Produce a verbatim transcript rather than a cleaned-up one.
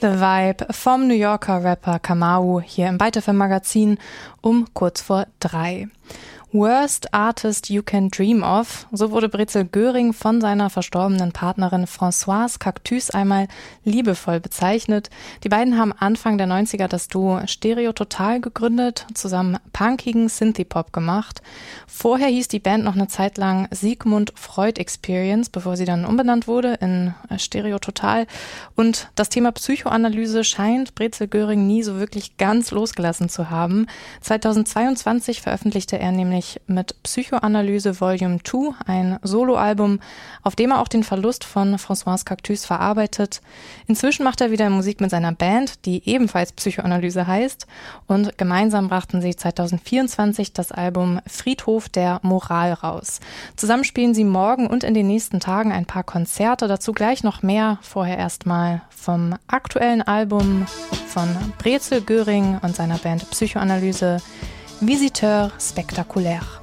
The Vibe vom New Yorker Rapper Kamau hier im Byte F M Magazin um kurz vor drei. Worst Artist You Can Dream Of, so wurde Brezel Göring von seiner verstorbenen Partnerin Françoise Cactus einmal liebevoll bezeichnet. Die beiden haben Anfang der neunziger das Duo Stereo Total gegründet, zusammen punkigen Synthie-Pop gemacht. Vorher hieß die Band noch eine Zeit lang Sigmund Freud Experience, bevor sie dann umbenannt wurde in Stereo Total. Und das Thema Psychoanalyse scheint Brezel Göring nie so wirklich ganz losgelassen zu haben. zweitausendzweiundzwanzig veröffentlichte er nämlich mit Psychoanalyse Volume zwei ein Soloalbum, auf dem er auch den Verlust von Françoise Cactus verarbeitet. Inzwischen macht er wieder Musik mit seiner Band, die ebenfalls Psychoanalyse heißt, und gemeinsam brachten sie zweitausendvierundzwanzig das Album Friedhof der Moral raus. Zusammen spielen sie morgen und in den nächsten Tagen ein paar Konzerte, dazu gleich noch mehr. Vorher erstmal vom aktuellen Album von Brezel Göring und seiner Band Psychoanalyse Visiteur spectaculaire.